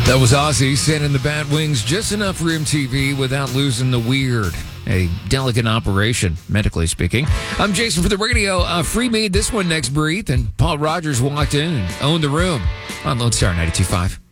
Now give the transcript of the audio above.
That was Ozzy sending the Bat Wings just enough for MTV without losing the weird. A delicate operation, medically speaking. I'm Jason for the radio. Free made this one next, Breathe, and Paul Rogers walked in and owned the room on Lone Star 92.5.